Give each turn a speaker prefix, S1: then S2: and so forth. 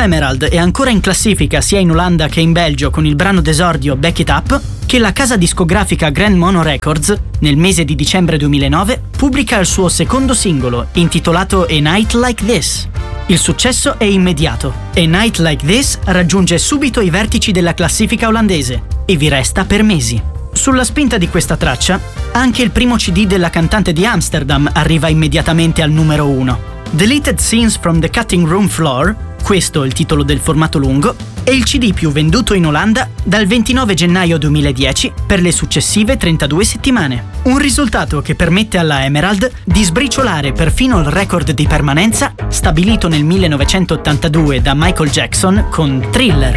S1: Emerald è ancora in classifica sia in Olanda che in Belgio con il brano d'esordio Back It Up, che la casa discografica Grand Mono Records, nel mese di dicembre 2009, pubblica il suo secondo singolo, intitolato A Night Like This. Il successo è immediato. A Night Like This raggiunge subito i vertici della classifica olandese e vi resta per mesi. Sulla spinta di questa traccia, anche il primo CD della cantante di Amsterdam arriva immediatamente al numero 1. Deleted Scenes from the Cutting Room Floor, questo è il titolo del formato lungo, è il CD più venduto in Olanda dal 29 gennaio 2010 per le successive 32 settimane. Un risultato che permette alla Emerald di sbriciolare perfino il record di permanenza stabilito nel 1982 da Michael Jackson con Thriller.